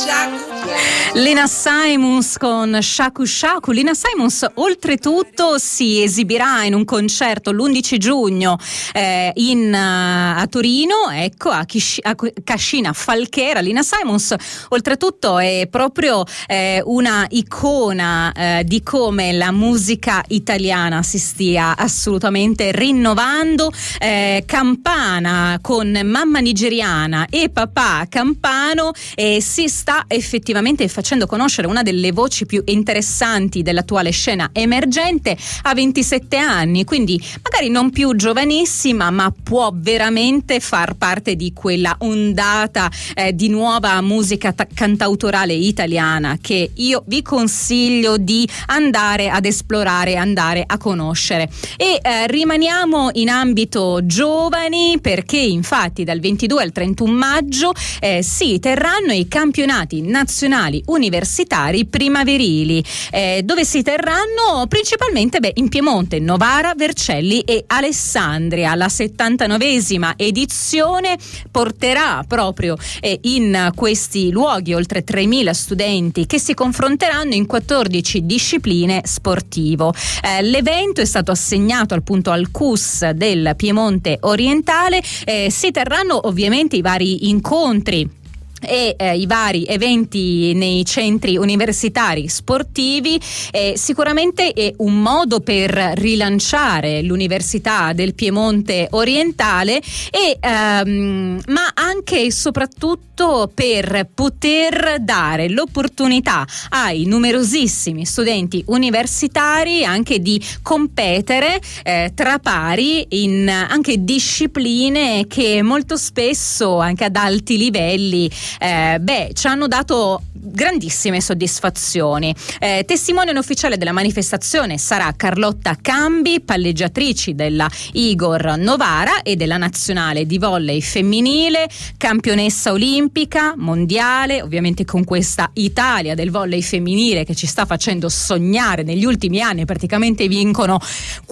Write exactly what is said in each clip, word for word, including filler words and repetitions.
Lina Simons con Shaku Shaku. Lina Simons oltretutto si esibirà in un concerto l'undici giugno eh, in, uh, a Torino, ecco, a, Kish- a Cascina Falchera. Lina Simons oltretutto è proprio eh, una icona eh, di come la musica italiana si stia assolutamente rinnovando. eh, Campana con mamma nigeriana e papà campano e si sta effettivamente facendo conoscere una delle voci più interessanti dell'attuale scena emergente a ventisette anni, quindi magari non più giovanissima, ma può veramente far parte di quella ondata eh, di nuova musica ta- cantautorale italiana che io vi consiglio di andare ad esplorare, andare a conoscere. E eh, rimaniamo in ambito giovani, perché infatti dal ventidue al trentuno maggio eh, si terranno i campionati nazionali universitari primaverili, eh, dove si terranno principalmente beh, in Piemonte, Novara, Vercelli e Alessandria. La settantanovesima edizione porterà proprio eh, in questi luoghi oltre tremila studenti che si confronteranno in quattordici discipline sportivo. Eh, l'evento è stato assegnato appunto al C U S del Piemonte orientale. Eh, si terranno ovviamente i vari incontri e eh, i vari eventi nei centri universitari sportivi. Eh, sicuramente è un modo per rilanciare l'Università del Piemonte orientale e ehm, ma anche e soprattutto per poter dare l'opportunità ai numerosissimi studenti universitari anche di competere eh, tra pari in anche discipline che molto spesso anche ad alti livelli Eh, beh, ci hanno dato grandissime soddisfazioni. Eh, testimone ufficiale della manifestazione sarà Carlotta Cambi, palleggiatrici della Igor Novara e della nazionale di volley femminile, campionessa olimpica, mondiale, ovviamente con questa Italia del volley femminile che ci sta facendo sognare negli ultimi anni, praticamente vincono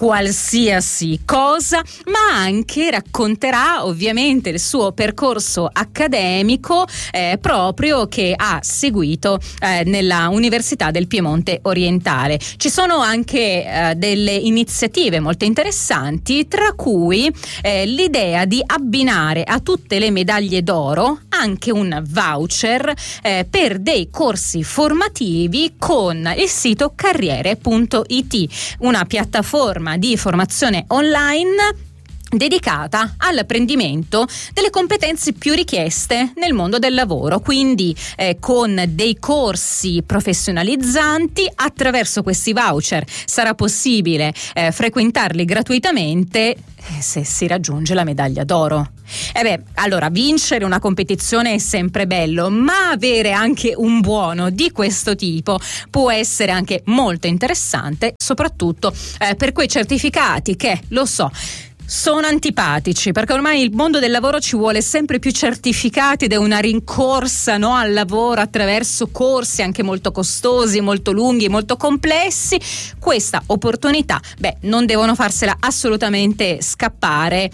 qualsiasi cosa, ma anche racconterà ovviamente il suo percorso accademico Eh, proprio che ha seguito eh, nella Università del Piemonte orientale. Ci sono anche eh, delle iniziative molto interessanti, tra cui eh, l'idea di abbinare a tutte le medaglie d'oro anche un voucher eh, per dei corsi formativi con il sito carriere punto it, una piattaforma di formazione online dedicata all'apprendimento delle competenze più richieste nel mondo del lavoro, quindi eh, con dei corsi professionalizzanti. Attraverso questi voucher sarà possibile eh, frequentarli gratuitamente eh, se si raggiunge la medaglia d'oro. E beh, allora vincere una competizione è sempre bello, ma avere anche un buono di questo tipo può essere anche molto interessante, soprattutto eh, per quei certificati che, lo so, sono antipatici, perché ormai il mondo del lavoro ci vuole sempre più certificati ed è una rincorsa, no, al lavoro attraverso corsi anche molto costosi, molto lunghi, molto complessi. Questa opportunità, beh, non devono farsela assolutamente scappare.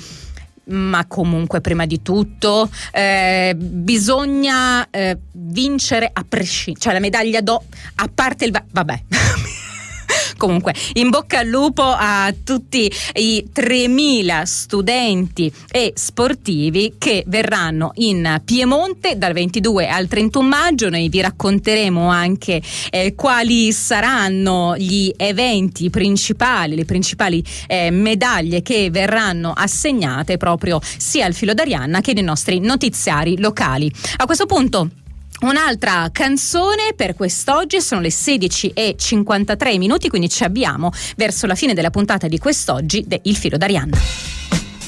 Ma comunque prima di tutto eh, bisogna eh, vincere a prescindere, cioè la medaglia d'oro, a parte il va- vabbè comunque in bocca al lupo a tutti i tremila studenti e sportivi che verranno in Piemonte dal ventidue al trentuno maggio. Noi vi racconteremo anche eh, quali saranno gli eventi principali, le principali eh, medaglie che verranno assegnate proprio sia al Filo d'Arianna che nei nostri notiziari locali. A questo punto un'altra canzone per quest'oggi, sono le sedici e cinquantatré minuti, quindi ci abbiamo verso la fine della puntata di quest'oggi de Il Filo d'Arianna.